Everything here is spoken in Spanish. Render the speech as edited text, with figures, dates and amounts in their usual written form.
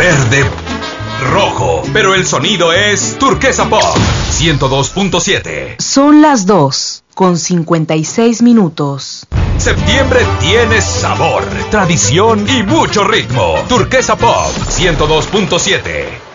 verde, rojo, pero el sonido es Turquesa Pop 102.7. Son las 2:56. Septiembre tiene sabor, tradición y mucho ritmo. Turquesa Pop 102.7.